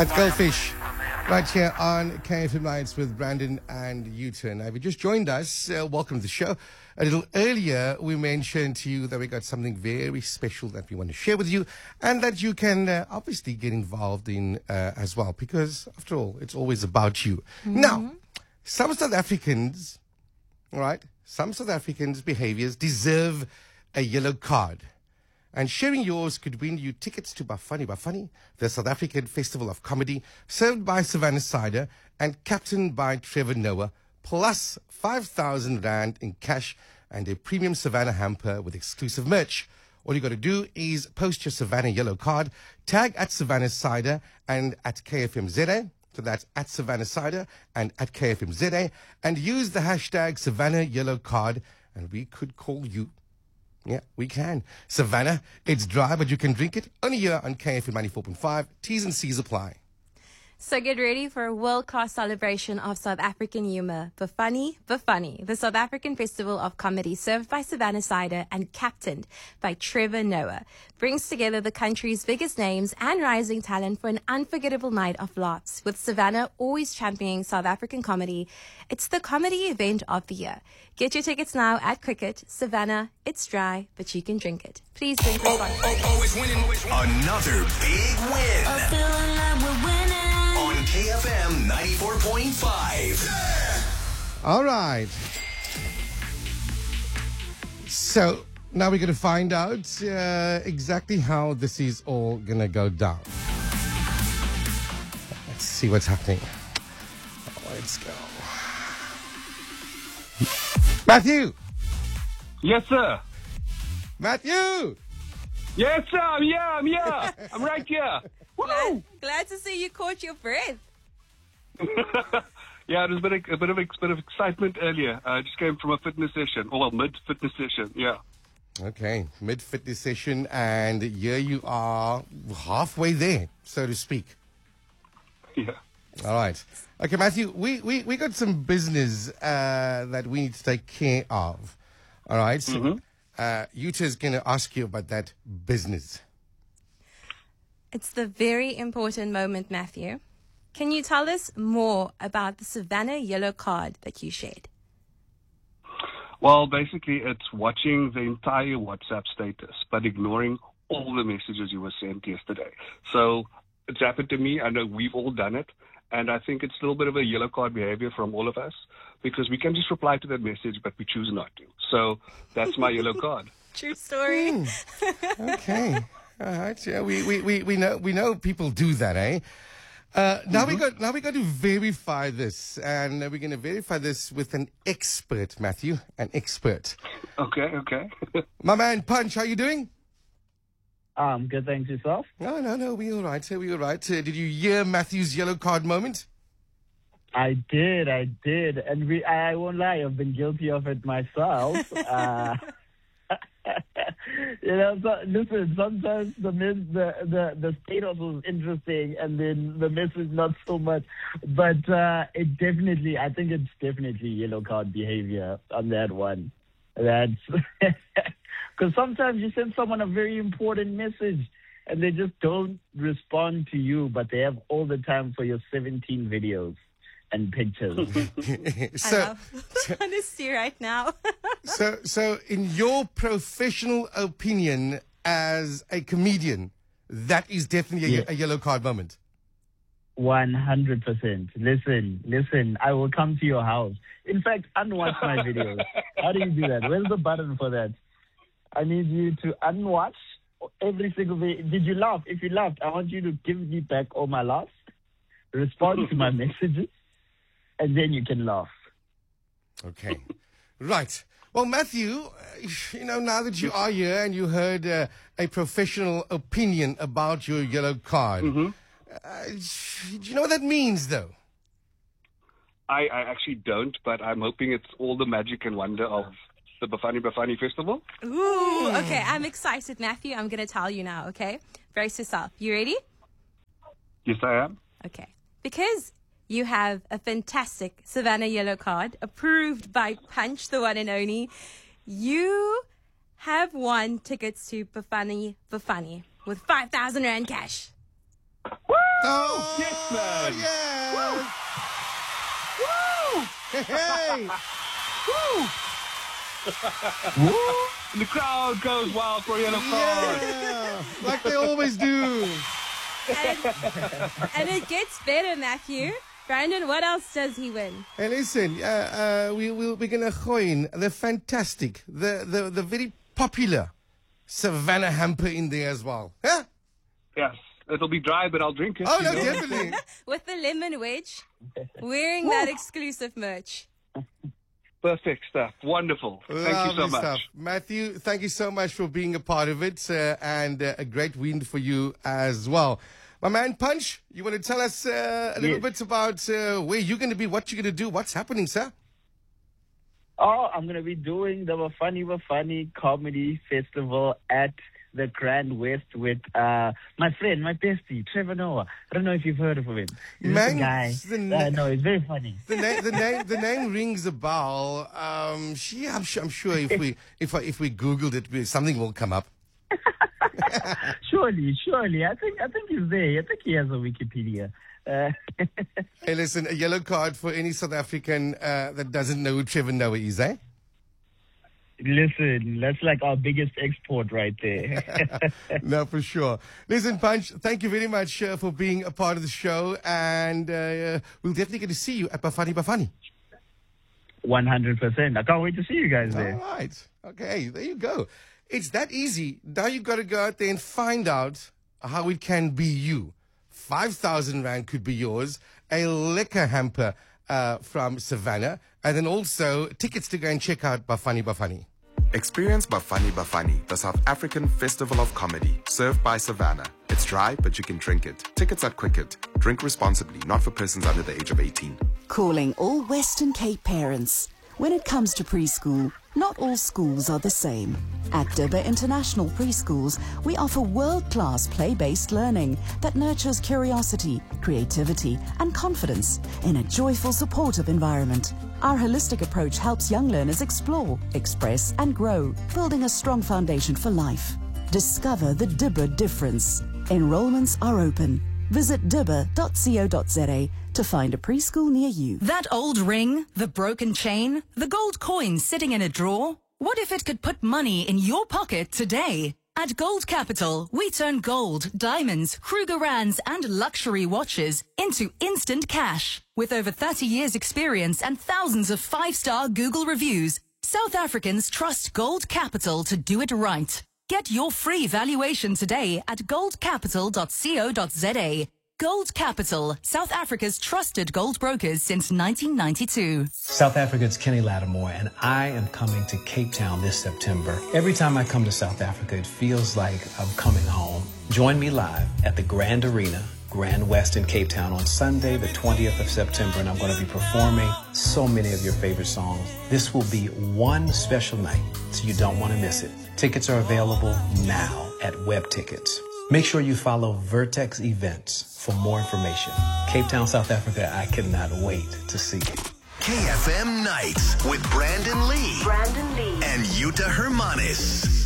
That's Goldfish right here on KFM Nights with Brandon and U-Turn. Now, if you just joined us, welcome to the show. A little earlier, we mentioned to you that we got something very special that we want to share with you and that you can obviously get involved in as well, because after all, it's always about you. Mm-hmm. Now, some South Africans, all right, some South Africans' behaviors deserve a yellow card. And sharing yours could win you tickets to Bafani Bafani, the South African Festival of Comedy, served by Savannah Cider and captained by Trevor Noah, plus 5,000 Rand in cash and a premium Savannah hamper with exclusive merch. All you got to do is post your Savannah yellow card, tag at Savannah Cider and at KFMZA. So that's at Savannah Cider and at KFMZA, and use the hashtag Savannah yellow card, and we could call you. Yeah, we can. Savannah, it's dry, but you can drink it. Only here on KFM 94.5. T's and C's apply. So get ready for a world-class celebration of South African humor. Bafani, Bafani, the South African Festival of Comedy, served by Savannah Cider and captained by Trevor Noah, brings together the country's biggest names and rising talent for an unforgettable night of laughs. With Savannah always championing South African comedy, it's the comedy event of the year. Get your tickets now at Cricket. Savannah, it's dry, but you can drink it. Please drink responsibly. Another big win. I'm feeling like we're winning. On KFM 94.5. All right. So now we're going to find out exactly how this is all going to go down. Let's see what's happening. Let's go. Matthew! Yes, sir. Matthew! Yes, sir. I'm here. I'm right here. Woo! Glad to see you caught your breath. Yeah, there was a bit of excitement earlier. I just came from a fitness session, mid-fitness session, yeah. Okay, mid-fitness session, and here you are halfway there, so to speak. Yeah. All right. Okay, Matthew, we got some business that we need to take care of. All right? So, Uta's going to ask you about that business. It's the very important moment, Matthew. Can you tell us more about the Savannah yellow card that you shared? Well, basically, it's watching the entire WhatsApp status, but ignoring all the messages you were sent yesterday. So it's happened to me. I know we've all done it. And I think it's a little bit of a yellow card behavior from all of us, because we can just reply to that message, but we choose not to. So that's my yellow card. True story. Okay. All right. Yeah, we know people do that, eh? Now we got to verify this, and we're going to verify this with an expert, Matthew, an expert. Okay. My man Punch, how you doing? Good, thanks, yourself. No, we all right. We all right. Did you hear Matthew's yellow card moment? I did, and I won't lie, I've been guilty of it myself. Listen, sometimes the status was interesting, and then the message not so much. But I think it's definitely yellow card behavior on that one. That's because sometimes you send someone a very important message and they just don't respond to you, but they have all the time for your 17 videos and pictures. So, I love honesty right now. so in your professional opinion as a comedian, that is definitely a yellow card moment. 100%. Listen, I will come to your house. In fact, unwatch my videos. How do you do that? Where's the button for that? I need you to unwatch every single video. Did you laugh? If you laughed, I want you to give me back all my laughs, respond to my messages, and then you can laugh. Okay. Right. Well, Matthew, now that you are here and you heard a professional opinion about your yellow card, do you know what that means, though? I actually don't, but I'm hoping it's all the magic and wonder of the Bafani Bafani Festival. Ooh, okay, I'm excited, Matthew. I'm going to tell you now, okay? Brace yourself. You ready? Yes, I am. Okay. Because you have a fantastic Savannah yellow card approved by Punch, the one and only, you have won tickets to Bafani Bafani with 5,000 Rand cash. Woo! Oh, Yes, man. yeah. Woo! Hey. And the crowd goes wild for a yellow card. Yeah. Like they always do. And it gets better, Matthew. Brandon, what else does he win? Hey, listen, we're going to join the fantastic, the very popular Savannah hamper in there as well. Huh? Yes, it'll be dry, but I'll drink it. Oh, you no, know? definitely. With the lemon wedge, wearing that exclusive merch. Perfect stuff. Wonderful. Thank you so Lovely much. stuff. Matthew, thank you so much for being a part of it, and a great win for you as well. My man, Punch, you want to tell us a little bit about where you're going to be, what you're going to do, what's happening, sir? Oh, I'm going to be doing the Funny Comedy Festival at the Grand West with my friend, my bestie, Trevor Noah. I don't know if you've heard of him. He's Man, a guy. No, he's very funny. The name rings a bell. I'm sure if we Googled it, something will come up. Surely. I think he's there. I think he has a Wikipedia. Hey, listen, a yellow card for any South African that doesn't know who Trevor Noah is, eh? Listen, that's like our biggest export right there. No, for sure. Listen, Punch, thank you very much for being a part of the show, and we'll definitely get to see you at Bafani Bafani. 100%. I can't wait to see you guys All there. right. Okay, there you go. It's that easy. Now you've got to go out there and find out how it can be you. 5,000 Rand could be yours. A liquor hamper from Savannah. And then also tickets to go and check out Bafani Bafani. Experience Bafani Bafani, the South African Festival of Comedy, served by Savannah. It's dry, but you can drink it. Tickets at Quicket. Drink responsibly, not for persons under the age of 18. Calling all Western Cape parents. When it comes to preschool, not all schools are the same. At Dibba International Preschools, we offer world-class play-based learning that nurtures curiosity, creativity, and confidence in a joyful, supportive environment. Our holistic approach helps young learners explore, express, and grow, building a strong foundation for life. Discover the Dibba difference. Enrollments are open. Visit dibba.co.za to find a preschool near you. That old ring, the broken chain, the gold coin sitting in a drawer? What if it could put money in your pocket today? At Gold Capital, we turn gold, diamonds, Krugerrands, and luxury watches into instant cash. With over 30 years' experience and thousands of 5-star Google reviews, South Africans trust Gold Capital to do it right. Get your free valuation today at goldcapital.co.za. Gold Capital, South Africa's trusted gold brokers since 1992. South Africa's Kenny Lattimore, and I am coming to Cape Town this September. Every time I come to South Africa, it feels like I'm coming home. Join me live at the Grand Arena, Grand West in Cape Town on Sunday, the 20th of September, and I'm going to be performing so many of your favorite songs. This will be one special night, so you don't want to miss it. Tickets are available now at Web Tickets. Make sure you follow Vertex Events for more information. Cape Town, South Africa, I cannot wait to see you. KFM Nights with Brandon Lee. And Yuta Hermanis.